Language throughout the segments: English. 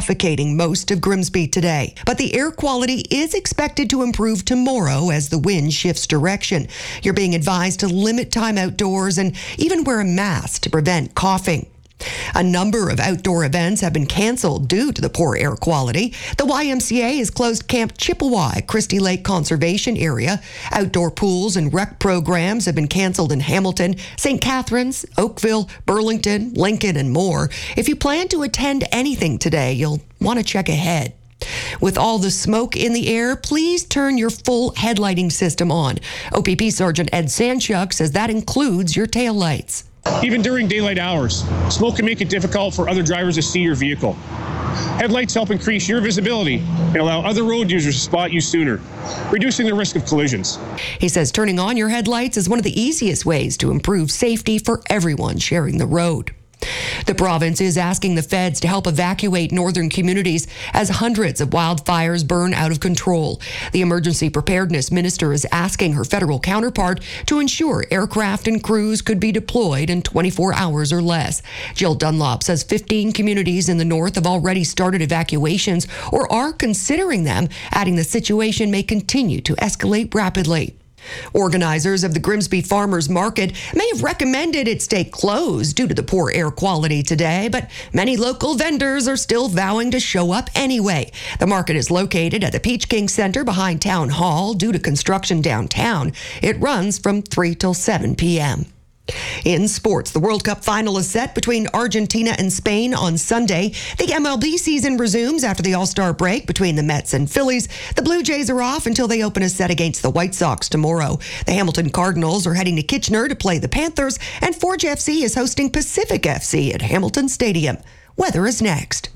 suffocating most of Grimsby today. But the air quality is expected to improve tomorrow as the wind shifts direction. You're being advised to limit time outdoors and even wear a mask to prevent coughing. A number of outdoor events have been canceled due to the poor air quality. The YMCA has closed Camp Chippewa at Christie Lake Conservation Area. Outdoor pools and rec programs have been canceled in Hamilton, St. Catharines, Oakville, Burlington, Lincoln, and more. If you plan to attend anything today, you'll want to check ahead. With all the smoke in the air, please turn your full headlighting system on. OPP Sergeant Ed Sanchuk says that includes your taillights. Even during daylight hours, smoke can make it difficult for other drivers to see your vehicle. Headlights help increase your visibility and allow other road users to spot you sooner, reducing the risk of collisions. He says turning on your headlights is one of the easiest ways to improve safety for everyone sharing the road. The province is asking the feds to help evacuate northern communities as hundreds of wildfires burn out of control. The emergency preparedness minister is asking her federal counterpart to ensure aircraft and crews could be deployed in 24 hours or less. Jill Dunlop says 15 communities in the north have already started evacuations or are considering them, adding the situation may continue to escalate rapidly. Organizers of the Grimsby Farmers Market may have recommended it stay closed due to the poor air quality today, but many local vendors are still vowing to show up anyway. The market is located at the Peach King Center behind Town Hall due to construction downtown. It runs from 3 till 7 p.m. In sports, the World Cup final is set between Argentina and Spain on Sunday. The MLB season resumes after the All-Star break between the Mets and Phillies. The Blue Jays are off until they open a set against the White Sox tomorrow. The Hamilton Cardinals are heading to Kitchener to play the Panthers, and Forge FC is hosting Pacific FC at Hamilton Stadium. Weather is next.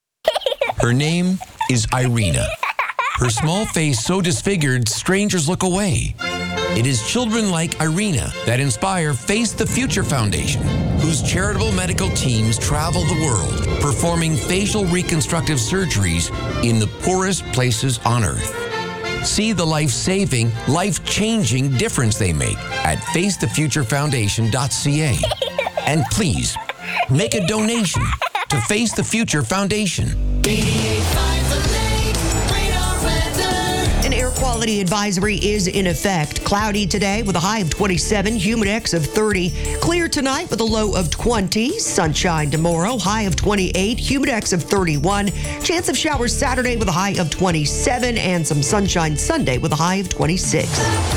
Her name is Irina. Her small face so disfigured, strangers look away. It is children like Irina that inspire Face the Future Foundation, whose charitable medical teams travel the world, performing facial reconstructive surgeries in the poorest places on Earth. See the life-saving, life-changing difference they make at facethefuturefoundation.ca. And please, make a donation to Face the Future Foundation. An air quality advisory is in effect. Cloudy today with a high of 27, humidex of 30. Clear tonight with a low of 20. Sunshine tomorrow, high of 28, humidex of 31. Chance of showers Saturday with a high of 27 and some sunshine Sunday with a high of 26.